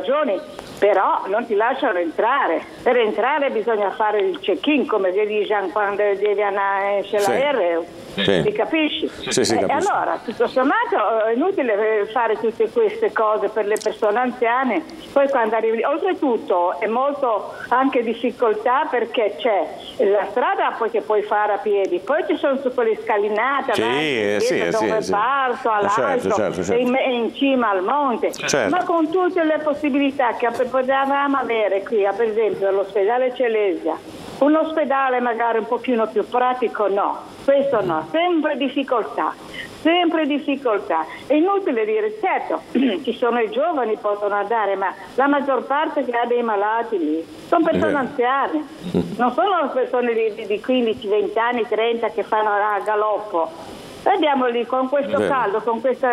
ragioni, però non ti lasciano entrare. Per entrare bisogna fare il check-in, come dice quando devi andare esce l'aereo. Sì. Mi capisci? Sì, allora, tutto sommato è inutile fare tutte queste cose per le persone anziane, poi quando arrivi, oltretutto è molto anche difficoltà perché c'è la strada poi che puoi fare a piedi, poi ci sono tutte le scalinate da un reparto all'altro, certo. E in cima al monte, ma con tutte le possibilità che potevamo avere qui, per esempio all'ospedale Celestia, un ospedale magari un pochino più pratico, no, questo no, sempre difficoltà. È inutile dire, certo, ci sono i giovani possono andare, ma la maggior parte che ha dei malati lì sono persone anziane, non sono persone di 15, 20 anni, 30 che fanno a galoppo. Andiamo lì con questo caldo, con questa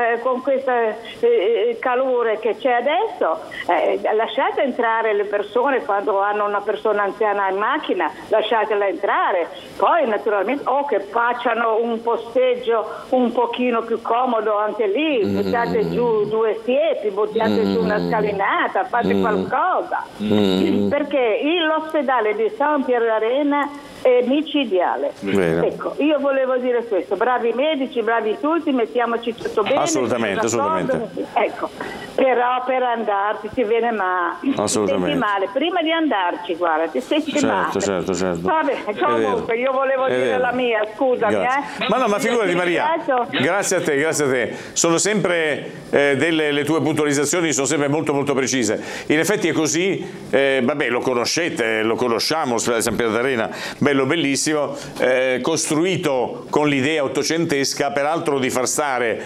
calore che c'è adesso, lasciate entrare le persone quando hanno una persona anziana in macchina, lasciatela entrare, poi naturalmente che facciano un posteggio un pochino più comodo anche lì, buttate giù 2 siepi, buttate giù una scalinata, fate qualcosa, perché l'ospedale di San Pierdarena è micidiale. Ecco, io volevo dire questo, bravi medici, bravi tutti, mettiamoci tutto bene. Assolutamente. Ecco, però per andarci ti viene ti senti male, prima di andarci, guarda, ti senti male. Certo. Vabbè, comunque io volevo dire la mia, scusami. Ma figurati Maria, grazie a te. Sono sempre le tue puntualizzazioni sono sempre molto molto precise. In effetti è così, lo conosciamo, l'ospedale San Pierdarena, bello, bellissimo, costruito con l'idea ottocentesca peraltro di far stare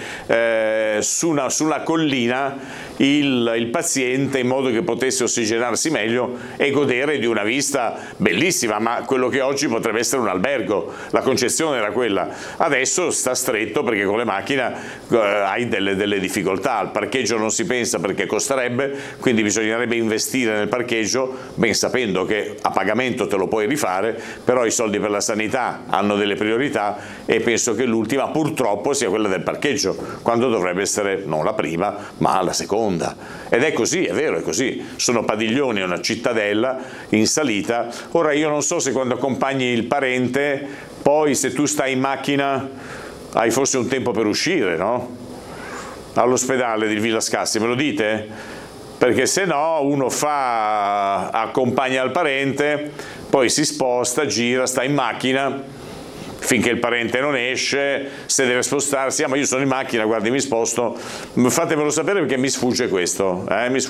sulla collina il paziente in modo che potesse ossigenarsi meglio e godere di una vista bellissima, ma quello che oggi potrebbe essere un albergo, la concezione era quella. Adesso sta stretto perché con le macchine hai delle difficoltà, al parcheggio non si pensa perché costerebbe, quindi bisognerebbe investire nel parcheggio, ben sapendo che a pagamento te lo puoi rifare, però i soldi per la sanità hanno delle priorità e penso che l'ultima purtroppo sia quella del parcheggio, quando dovrebbe essere non la prima ma la seconda. Ed è così, è vero, è così. Sono padiglioni, è una cittadella in salita. Ora io non so se quando accompagni il parente, poi se tu stai in macchina hai forse un tempo per uscire, no? All'ospedale di Villa Scassi, me lo dite? Perché se no uno accompagna il parente, poi si sposta, gira, sta in macchina finché il parente non esce, se deve spostarsi, ma io sono in macchina, guardi, mi sposto, fatemelo sapere perché mi sfugge questo,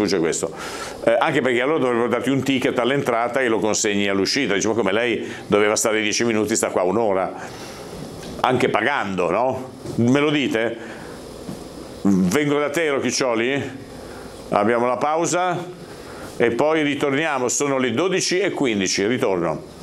anche perché allora dovrebbero darti un ticket all'entrata e lo consegni all'uscita, diciamo come lei doveva stare 10 minuti, sta qua un'ora, anche pagando, no? Me lo dite? Vengo da te, Rocchiccioli? Abbiamo la pausa e poi ritorniamo, sono le 12:15, ritorno.